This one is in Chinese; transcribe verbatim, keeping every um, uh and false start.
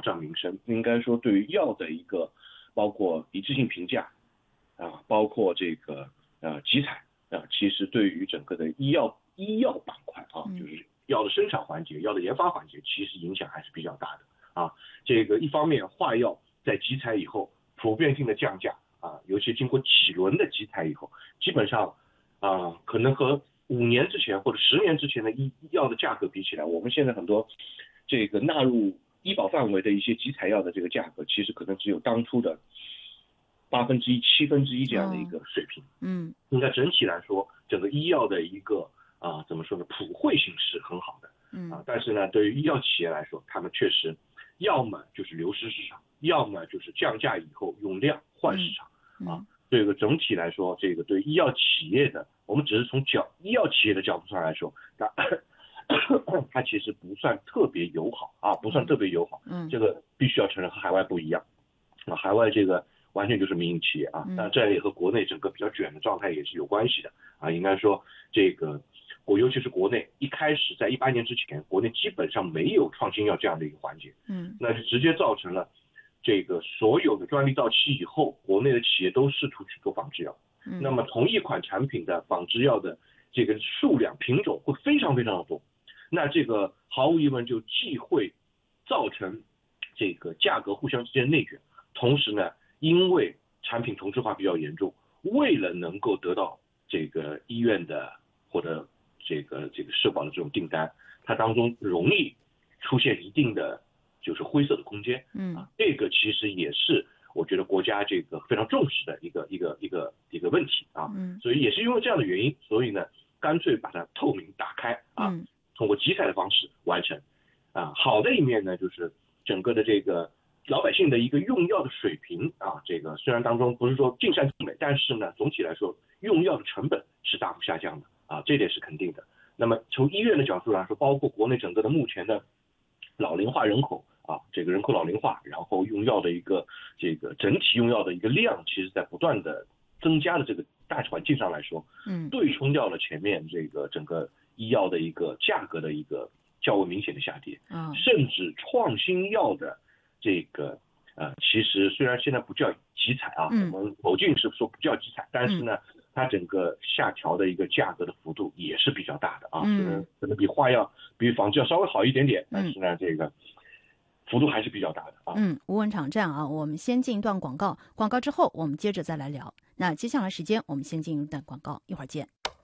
障民生，应该说对于药的一个包括一致性评价啊，包括这个呃集采啊，其实对于整个的医药医药板块啊，就是药的生产环节、药的研发环节，其实影响还是比较大的啊。这个一方面，化药在集采以后普遍性的降价啊，尤其经过几轮的集采以后，基本上啊，可能和五年之前或者十年之前的医药的价格比起来，我们现在很多这个纳入医保范围的一些集采药的这个价格，其实可能只有当初的八分之一、七分之一这样的一个水平。 嗯， 应该整体来说，整个医药的一个啊，怎么说呢，普惠性是很好的。 嗯啊，但是呢，对于医药企业来说，他们确实要么就是流失市场，要么就是降价以后用量换市场。 嗯、 啊，这个整体来说，这个对医药企业的，我们只是从角医药企业的角度上来说，它它其实不算特别友好啊，不算特别友好。 嗯， 这个必须要承认和海外不一样。啊，海外这个完全就是民营企业啊，但这也和国内整个比较卷的状态也是有关系的啊。应该说，这个国尤其是国内一开始在一八年之前，国内基本上没有创新药这样的一个环节， 嗯， 那就直接造成了这个所有的专利到期以后，国内的企业都试图去做仿制药， 嗯， 那么同一款产品的仿制药的这个数量品种会非常非常的多，那这个毫无疑问就既会造成这个价格互相之间内卷，同时呢，因为产品同质化比较严重，为了能够得到这个医院的或者这个这个社保的这种订单，它当中容易出现一定的就是灰色的空间。 嗯， 啊，这个其实也是我觉得国家这个非常重视的一个一个一个一个问题啊。 嗯， 所以也是因为这样的原因，所以呢，干脆把它透明打开啊， 嗯、 通过集采的方式完成。啊，好的一面呢，就是整个的这个老百姓的一个用药的水平啊，这个虽然当中不是说尽善尽美，但是呢，总体来说用药的成本是大幅下降的啊，这点是肯定的。那么从医院的角度来说，包括国内整个的目前的老龄化人口啊，这个人口老龄化，然后用药的一个这个整体用药的一个量，其实在不断的增加的这个大环境上来说， 嗯， 对冲掉了前面这个整个医药的一个价格的一个较为明显的下跌， 啊、哦， 甚至创新药的这个呃，其实虽然现在不叫集采啊， 嗯、 我们某进是说不叫集采，但是呢，嗯、它整个下调的一个价格的幅度也是比较大的啊， 嗯、 可能可能比化药、比仿制药稍微好一点点，但是呢，这个幅度还是比较大的啊。 嗯，吴文场这样啊，我们先进一段广告，广告之后我们接着再来聊。那接下来时间我们先进一段广告，一会儿见。